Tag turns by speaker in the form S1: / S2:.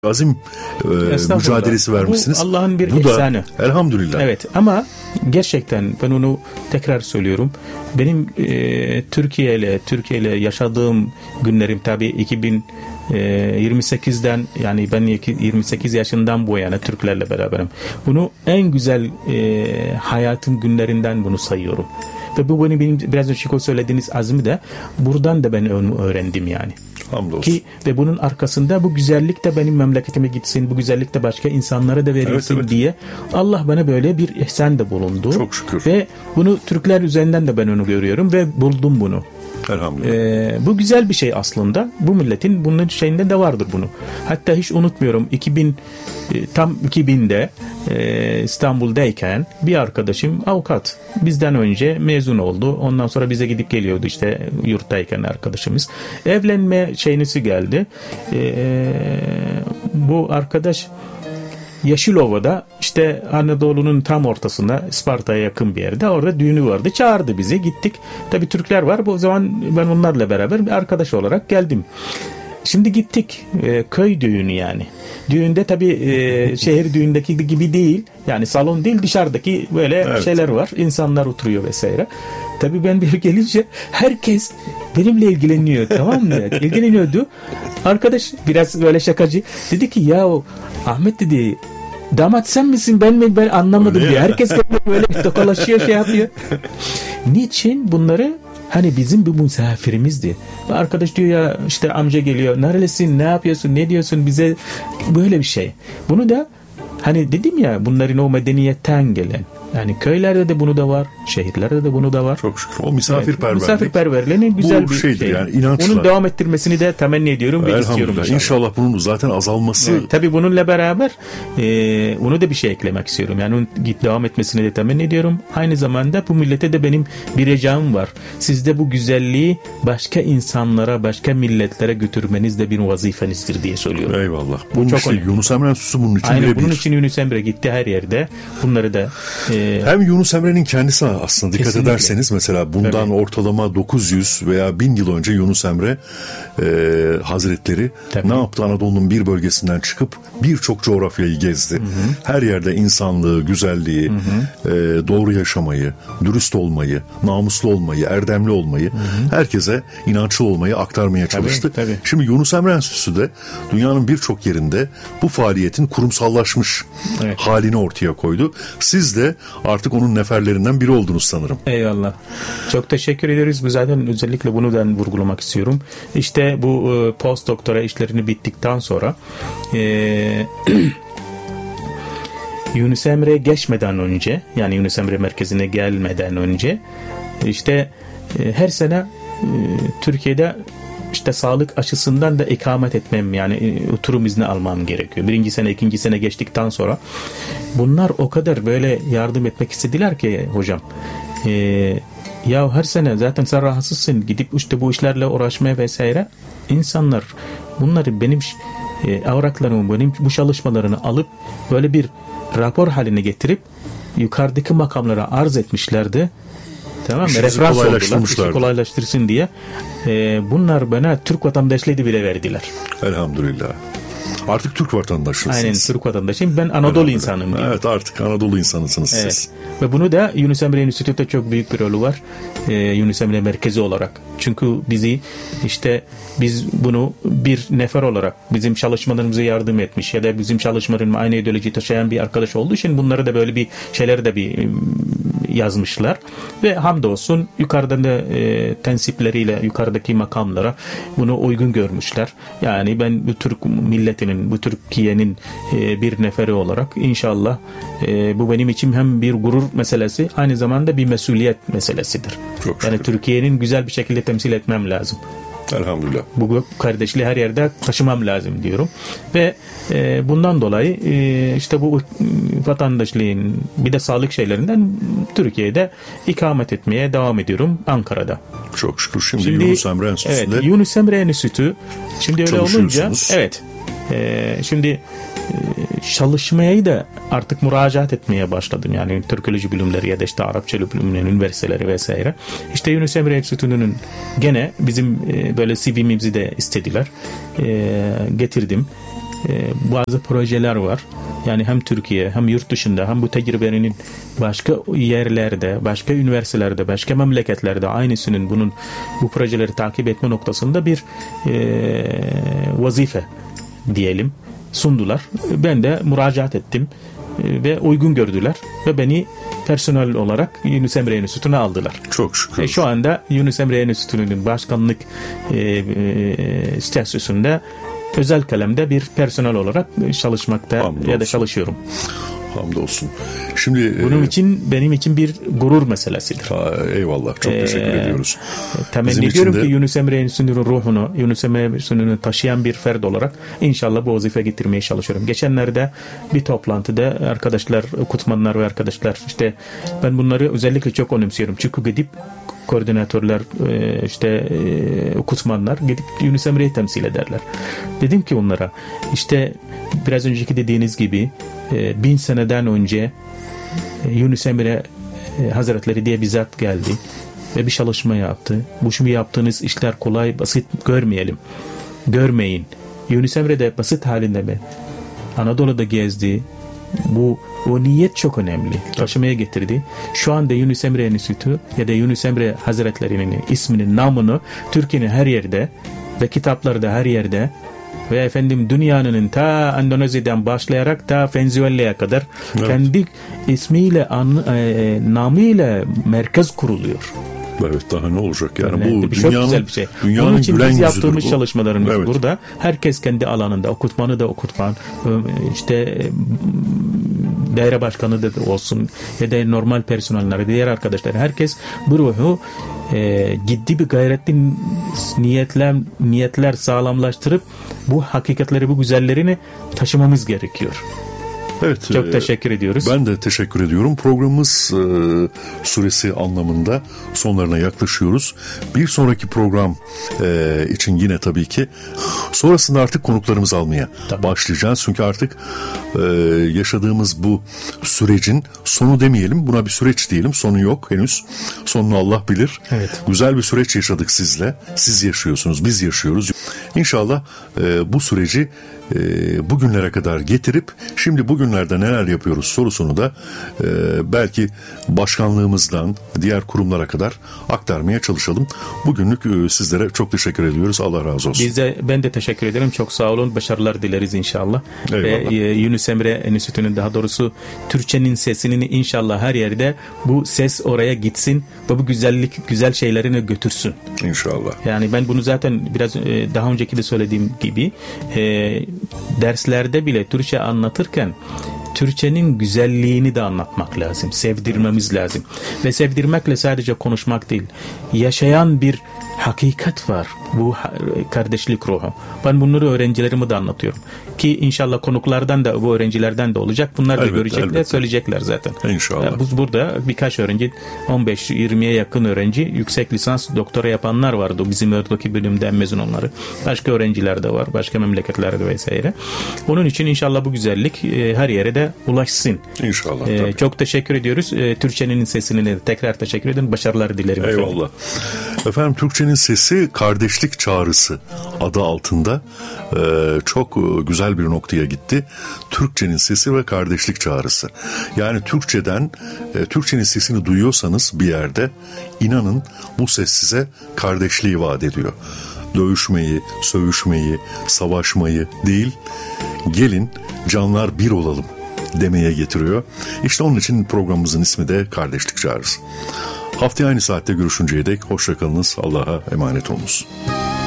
S1: azim mücadelesi vermişsiniz.
S2: Bu Allah'ın bir ihsanı.
S1: Elhamdülillah.
S2: Evet, ama gerçekten ben onu tekrar söylüyorum. Benim Türkiye ile yaşadığım günlerim tabii 2028'den, yani ben 28 yaşından bu yana Türklerle beraberim. Bunu en güzel hayatım günlerinden bunu sayıyorum. Ve bu benim biraz önce söylediğiniz azmi de buradan da ben öğrendim yani.
S1: Hamdolsun.
S2: Ki ve bunun arkasında bu güzellik de benim memleketime gitsin, bu güzellik de başka insanlara da verilsin diye Allah bana böyle bir ihsan da bulundu.
S1: Çok şükür.
S2: Ve bunu Türkler üzerinden de ben onu görüyorum ve buldum bunu.
S1: Elhamdülillah.
S2: Bu güzel bir şey aslında. Bu milletin bunun şeyinde de vardır bunu. Hatta hiç unutmuyorum, tam 2000'de İstanbul'dayken bir arkadaşım avukat. Bizden önce mezun oldu. Ondan sonra bize gidip geliyordu işte yurttayken arkadaşımız. Evlenme şeynisi geldi. Bu arkadaş Yeşilova'da, işte Anadolu'nun tam ortasında, Isparta'ya yakın bir yerde, orada düğünü vardı. Çağırdı bizi, gittik. Tabii Türkler var. Bu zaman ben onlarla beraber bir arkadaş olarak geldim. Şimdi gittik. Köy düğünü yani. Düğünde tabii şehir düğündeki gibi değil. Yani salon değil, dışarıdaki böyle şeyler var. İnsanlar oturuyor vesaire. Tabii ben bir gelince herkes benimle ilgileniyor, tamam mı? İlgileniyordu. Arkadaş biraz böyle şakacı. Dedi ki ya Ahmet dedi, damat sen misin ben anlamadım diye. Herkes böyle tokalaşıyor, şey yapıyor. Niçin bunları? Hani bizim bir misafirimizdi. Arkadaş diyor ya işte amca geliyor. Nerelisin? Ne yapıyorsun? Ne diyorsun? Bize böyle bir şey. Bunu da hani dedim ya, bunların o medeniyetten gelen. Yani köylerde de bunu da var, şehirlerde de bunu da var.
S1: Çok şükür. O misafirperverlik.
S2: Misafirperverliğinin güzel bir
S1: şeydir
S2: şey.
S1: Yani inançla.
S2: Onun devam ettirmesini de temenni ediyorum ve istiyorum inşallah.
S1: İnşallah bunun zaten azalması.
S2: Evet, tabii bununla beraber onu da bir şey eklemek istiyorum. Yani onun devam etmesini de temenni ediyorum. Aynı zamanda bu millete de benim bir ricam var. Siz de bu güzelliği başka insanlara, başka milletlere götürmeniz de bir vazifenizdir diye söylüyorum.
S1: Eyvallah. Bunun çok işte Yunus Emre Enstitüsü bunun için.
S2: Aynen, bunun için Yunus Emre gitti her yerde. Bunları da
S1: hem Yunus Emre'nin kendisi aslında dikkat ederseniz mesela bundan ortalama 900 veya 1000 yıl önce Yunus Emre Hazretleri ne yaptı? Anadolu'nun bir bölgesinden çıkıp birçok coğrafyayı gezdi. Hı hı. Her yerde insanlığı, güzelliği, doğru yaşamayı, dürüst olmayı, namuslu olmayı, erdemli olmayı, herkese inançlı olmayı aktarmaya çalıştı.
S2: Tabii.
S1: Şimdi Yunus Emre Enstitüsü de dünyanın birçok yerinde bu faaliyetin kurumsallaşmış halini ortaya koydu. Siz de artık onun neferlerinden biri oldunuz sanırım.
S2: Eyvallah. Çok teşekkür ederiz. Zaten özellikle bunu da vurgulamak istiyorum. İşte bu post doktora işlerini bittikten sonra Yunus Emre'ye geçmeden önce, yani Yunus Emre merkezine gelmeden önce işte her sene Türkiye'de işte sağlık açısından da ikamet etmem, yani oturum izni almam gerekiyor. Birinci sene, ikinci sene geçtikten sonra bunlar o kadar böyle yardım etmek istediler ki hocam. Ya her sene zaten sen rahatsızsın, gidip işte bu işlerle uğraşmaya vesaire. İnsanlar bunları benim evraklarımı, benim bu çalışmalarını alıp böyle bir rapor haline getirip yukarıdaki makamlara arz etmişlerdi. Tamam mı? Referans oldular. İşi kolaylaştırsın diye. Bunlar bana Türk vatandaşlığı bile verdiler.
S1: Elhamdülillah. Artık Türk vatandaşısınız.
S2: Aynen, Türk vatandaşıyım. Ben Anadolu insanıyım.
S1: Evet, artık Anadolu insanısınız siz.
S2: Ve bunu da Yunus Emre Enstitüsü'nde çok büyük bir rolü var. Yunus Emre merkezi olarak. Çünkü biz bunu bir nefer olarak bizim çalışmalarımıza yardım etmiş ya da bizim çalışmalarımızı aynı ideoloji taşıyan bir arkadaş olduğu için bunları da böyle bir şeyleri de bir yazmışlar. Ve hamdolsun yukarıdan da tensipleriyle yukarıdaki makamlara bunu uygun görmüşler. Yani ben bu Türk milletinin, bu Türkiye'nin bir neferi olarak inşallah bu benim için hem bir gurur meselesi, aynı zamanda bir mesuliyet meselesidir. Yani Türkiye'nin güzel bir şekilde temsil etmem lazım.
S1: Elhamdülillah.
S2: Bu kardeşliği her yerde taşımam lazım diyorum. Ve bundan dolayı işte bu vatandaşlığın bir de sağlık şeylerinden Türkiye'de ikamet etmeye devam ediyorum Ankara'da.
S1: Çok şükür. Şimdi Yunus Emre Enstitüsü'nde.
S2: Evet, Yunus Emre Enstitüsü. Şimdi öyle olunca şimdi çalışmayı da artık müracaat etmeye başladım. Yani Türkoloji bilimleri ya da işte Arapça bilimleri üniversiteleri vesaire. İşte Yunus Emre Enstitüsü'nün gene bizim böyle CV'mizi de istediler. Getirdim. bazı projeler var. Yani hem Türkiye hem yurt dışında hem bu tecrübenin başka yerlerde, başka üniversitelerde, başka memleketlerde aynısının bu projeleri takip etme noktasında bir vazife diyelim sundular. Ben de müracaat ettim ve uygun gördüler ve beni personel olarak Yunus Emre Enstitüsü'ne aldılar.
S1: Çok şükür.
S2: Şu anda Yunus Emre Enstitüsü'nün başkanlık statüsünde özel kalemde bir personel olarak çalışmakta ya da çalışıyorum.
S1: Hamdolsun. Şimdi
S2: bunun için benim için bir gurur meselesidir.
S1: Eyvallah. Çok teşekkür ediyoruz.
S2: Temenni ediyorum ki Yunus Emre Enstitüsü'nün ruhunu, Yunus Emre Enstitüsü'nü taşıyan bir ferd olarak inşallah bu vazife getirmeye çalışıyorum. Geçenlerde bir toplantıda arkadaşlar, okutmanlar ve arkadaşlar, işte ben bunları özellikle çok önemsiyorum. Çünkü gidip koordinatörler, okutmanlar gidip Yunus Emre'yi temsil ederler. Dedim ki onlara, işte biraz önceki dediğiniz gibi 1000 seneden önce Yunus Emre Hazretleri diye bir zat geldi ve bir çalışma yaptı. Bu şimdi yaptığınız işler kolay, basit görmeyin. Yunus Emre de basit halinde mi? Anadolu'da gezdi. O niyet çok önemli. Taşımaya getirdi. Şu anda Yunus Emre Enstitüsü ya da Yunus Emre Hazretleri'nin isminin, namını Türkiye'nin her yerde ve kitaplarda her yerde ve dünyanın ta Endonezya'dan başlayarak ta Venezuela'ya kadar kendi ismiyle, namıyla merkez kuruluyor.
S1: Evet, daha ne olacak yani, bu
S2: çok güzel bir şey.
S1: Dünyanın
S2: onun için
S1: gülen
S2: biz
S1: yüzüdür
S2: yaptığımız
S1: bu.
S2: Çalışmalarımız burada. Herkes kendi alanında, okutmanı da okutman, daire başkanı da olsun ya da normal personeller, diğer arkadaşlar, herkes bu ruhu ciddi bir gayretli niyetler sağlamlaştırıp bu hakikatleri, bu güzellerini taşımamız gerekiyor.
S1: Evet,
S2: çok teşekkür ediyoruz.
S1: Ben de teşekkür ediyorum. Programımız süresi anlamında sonlarına yaklaşıyoruz. Bir sonraki program için yine tabii ki sonrasında artık konuklarımızı almaya başlayacağız. Çünkü artık yaşadığımız bu sürecin sonu demeyelim, buna bir süreç diyelim. Sonu yok henüz. Sonunu Allah bilir.
S2: Evet.
S1: Güzel bir süreç yaşadık sizle. Siz yaşıyorsunuz, biz yaşıyoruz. İnşallah bu süreci bugünlere kadar getirip şimdi bugünlerde neler yapıyoruz sorusunu da belki başkanlığımızdan diğer kurumlara kadar aktarmaya çalışalım. Bugünlük sizlere çok teşekkür ediyoruz. Allah razı olsun.
S2: Ben de teşekkür ederim. Çok sağ olun. Başarılar dileriz inşallah. Ve Yunus Emre Enstitüsü'nün, daha doğrusu Türkçenin sesini inşallah her yerde bu ses oraya gitsin ve bu güzel şeylerini götürsün.
S1: İnşallah.
S2: Yani ben bunu zaten biraz daha önceki de söylediğim gibi derslerde bile Türkçe anlatırken Türkçenin güzelliğini de anlatmak lazım. Sevdirmemiz lazım. Ve sevdirmekle sadece konuşmak değil. Yaşayan bir hakikat var. Bu kardeşlik ruhu. Ben bunları öğrencilerime de anlatıyorum. Ki inşallah konuklardan da, bu öğrencilerden de olacak. Bunlar da görecekler, söyleyecekler zaten.
S1: İnşallah.
S2: Burada birkaç öğrenci, 15-20'ye yakın öğrenci, yüksek lisans, doktora yapanlar vardı. Bizim oradaki bölümden mezun onları. Başka öğrenciler de var. Başka memleketlerde vesaire. Onun için inşallah bu güzellik her yere de ulaşsın.
S1: İnşallah.
S2: Çok teşekkür ediyoruz. Türkçenin sesini tekrar teşekkür ederim. Başarılar dilerim.
S1: Eyvallah. Efendim, Türkçenin Sesi Kardeşlik Çağrısı adı altında çok güzel bir noktaya gitti. Türkçenin Sesi ve Kardeşlik Çağrısı. Yani Türkçenin sesini duyuyorsanız bir yerde, inanın bu ses size kardeşliği vaat ediyor. Dövüşmeyi, sövüşmeyi, savaşmayı değil, gelin canlar bir olalım demeye getiriyor. İşte onun için programımızın ismi de Kardeşlik Çağrısı. Haftaya aynı saatte görüşünceye dek hoşça kalınız. Allah'a emanet olunuz.